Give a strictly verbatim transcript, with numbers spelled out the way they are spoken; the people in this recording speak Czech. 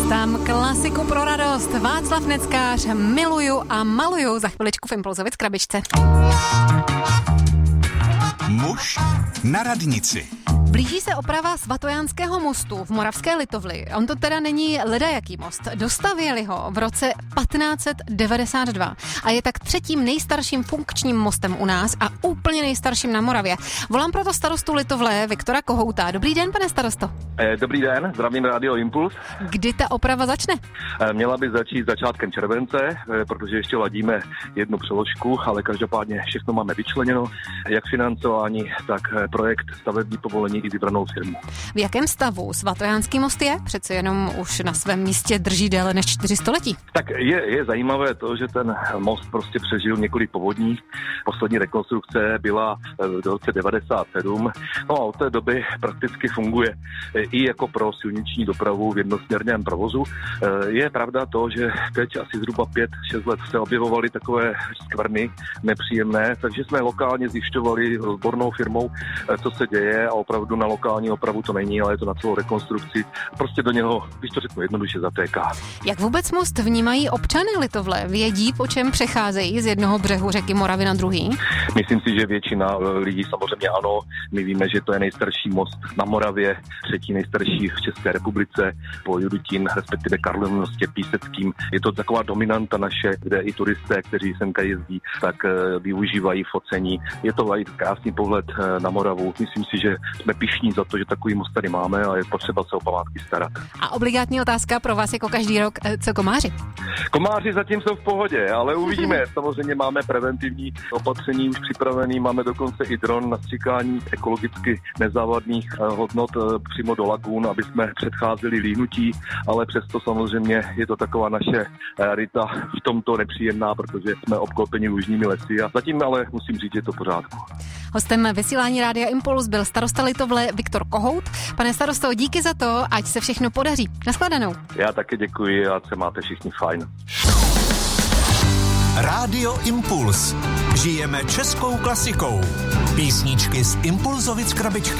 Chystám klasiku pro radost. Václav Neckář, Miluju a maluju. Za chviličku v Impulzově krabičce. Muž na radnici. Blíží se oprava Svatojánského mostu v Moravské Litovli. On to teda není ledajaký most. Dostavěli ho v roce patnáct set devadesát dva a je tak třetím nejstarším funkčním mostem u nás a úplně nejstarším na Moravě. Volám proto starostu Litovle Viktora Kohouta. Dobrý den, pane starosto. Dobrý den, zdravím Rádio Impuls. Kdy ta oprava začne? Měla by začít začátkem července, protože ještě ladíme jednu přeložku, ale každopádně všechno máme vyčleněno, jak financování, tak projekt, stavební povolení i vybranou firmu. V jakém stavu Svatojánský most je? Přece jenom už na svém místě drží déle než čtyři století. Tak je, je zajímavé to, že ten most prostě přežil několik povodní. Poslední rekonstrukce byla v roce devadesát sedm. No a od té doby prakticky funguje i jako pro silniční dopravu v jednosměrném provozu. Je pravda to, že teď asi zhruba pět šest let se objevovaly takové skvrny nepříjemné, takže jsme lokálně zjišťovali odbornou firmou, co se děje, a opravdu na lokální opravu to není, ale je to na celou rekonstrukci. Prostě do něho, když to řeknu jednoduše, zatéká. Jak vůbec most vnímají občany Litovle? Vědí, po čem přecházejí z jednoho břehu řeky Moravy na druhý? Myslím si, že většina lidí samozřejmě ano. My víme, že to je nejstarší most na Moravě, třetí nejstarší v České republice po Judutín, respektive Karlově mostě Píseckým. Je to taková dominanta naše, kde i turisté, kteří semka jezdí, tak využívají focení. Je to i krásný pohled na Moravu. Myslím si, že jsme pyšní za to, že takový most tady máme a je potřeba se o památky starat. A obligátní otázka pro vás jako každý rok, co komáři? Komáři zatím jsou v pohodě, ale uvidíme. Samozřejmě máme preventivní opatření už připravený, máme dokonce i dron na stříkání ekologicky nezávadných hodnot přímo do lagún, aby jsme předcházeli líhnutí, ale přesto samozřejmě je to taková naše rita v tomto nepříjemná, protože jsme obklopeni lužními lesy a zatím ale musím říct, že je to v pořádku. Hostem vysílání Rádia Impuls byl starosta Litovle Viktor Kohout. Pane starosto, díky za to, ať se všechno podaří. Nashledanou. Já taky děkuji a se máte všichni fajn. Rádio Impuls. Žijeme českou klasikou. Písničky z Impulzovic krabičky.